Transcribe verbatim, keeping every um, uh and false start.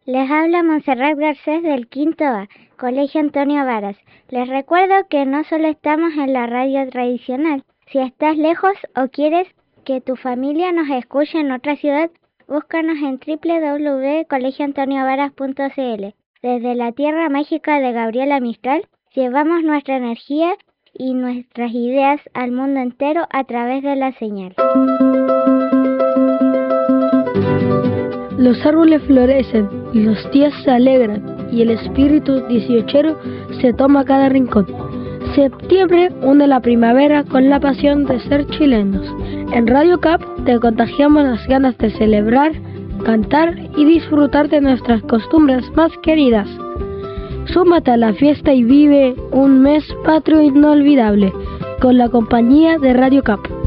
Les habla Montserrat Garcés del quinto A, Colegio Antonio Varas. Les recuerdo que no solo estamos en la radio tradicional. Si estás lejos o quieres que tu familia nos escuche en otra ciudad, búscanos en doble u doble u doble u punto colegio antonio varas punto c l. Desde la tierra mágica de Gabriela Mistral, llevamos nuestra energía y nuestras ideas al mundo entero a través de la señal. Los árboles florecen, los días se alegran y el espíritu dieciochero se toma cada rincón. Septiembre une la primavera con la pasión de ser chilenos. En Radio Cap te contagiamos las ganas de celebrar, cantar y disfrutar de nuestras costumbres más queridas. Súmate a la fiesta y vive un mes patrio inolvidable con la compañía de Radio Cap.